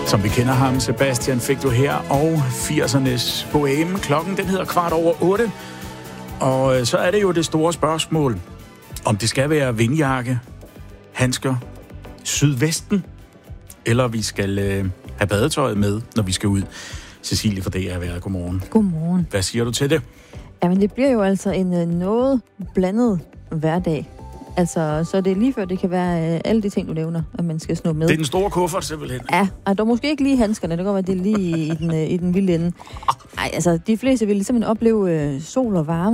Som vi kender ham, Sebastian, fik du her, og 80'ernes boheme. Klokken, den hedder 7:15. Og så er det jo det store spørgsmål, om det skal være vindjakke, handsker, sydvesten, eller vi skal have badetøjet med, når vi skal ud. Cecilie fra DR Været, godmorgen. Godmorgen. Hvad siger du til det? Jamen, det bliver jo altså en noget blandet hverdag. Altså, så det er lige før, det kan være alle de ting, du nævner, at man skal snuppe med. Det er den store kuffert, simpelthen. Ja, og der er måske ikke lige handskerne. Det kan godt være, det er lige i den vilde ende. Nej, altså, de fleste vil simpelthen opleve sol og varme.